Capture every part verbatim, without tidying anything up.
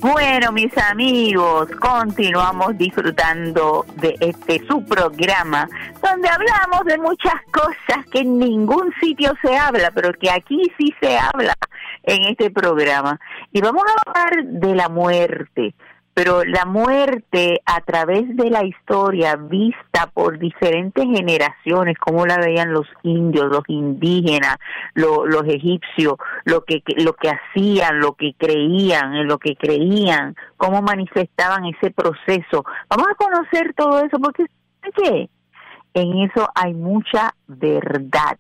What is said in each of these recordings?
Bueno, mis amigos, continuamos disfrutando de este su programa, donde hablamos de muchas cosas que en ningún sitio se habla, pero que aquí sí se habla en este programa. Y vamos a hablar de la muerte, pero la muerte a través de la historia vista por diferentes generaciones, cómo la veían los indios, los indígenas, lo, los egipcios, lo que lo que hacían, lo que creían, en lo que creían, cómo manifestaban ese proceso. Vamos a conocer todo eso porque ¿qué? En eso hay mucha verdad.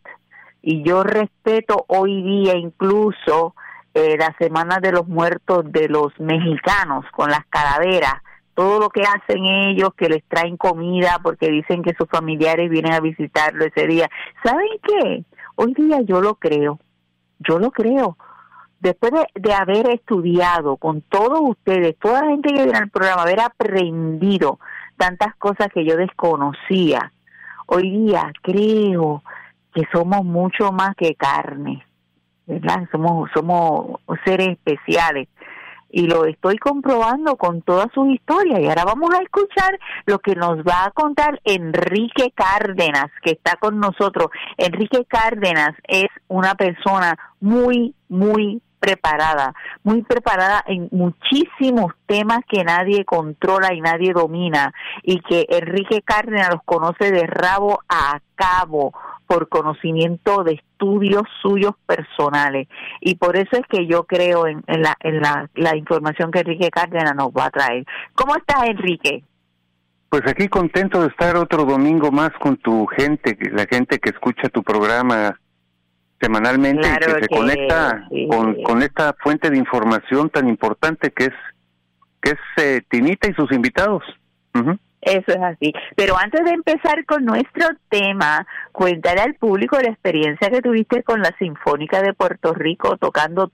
Y yo respeto hoy día incluso Eh, la Semana de los Muertos de los mexicanos con las calaveras, todo lo que hacen ellos, que les traen comida porque dicen que sus familiares vienen a visitarlo ese día. ¿Saben qué? Hoy día yo lo creo, yo lo creo. Después de, de haber estudiado con todos ustedes, toda la gente que viene al programa, haber aprendido tantas cosas que yo desconocía, hoy día creo que somos mucho más que carne, ¿verdad? Somos somos seres especiales y lo estoy comprobando con todas sus historias. Y ahora vamos a escuchar lo que nos va a contar Enrique Cárdenas, que está con nosotros. Enrique Cárdenas es una persona muy, muy preparada, muy preparada en muchísimos temas que nadie controla y nadie domina, y que Enrique Cárdenas los conoce de rabo a cabo por conocimiento de estudios suyos personales, y por eso es que yo creo en, en, la, en la, la información que Enrique Cárdenas nos va a traer. ¿Cómo estás, Enrique? Pues aquí contento de estar otro domingo más con tu gente, la gente que escucha tu programa semanalmente, claro, y que se que, conecta sí. con, con esta fuente de información tan importante que es que es eh, Tinita y sus invitados. Uh-huh. Eso es así. Pero antes de empezar con nuestro tema, cuéntale al público la experiencia que tuviste con la Sinfónica de Puerto Rico tocando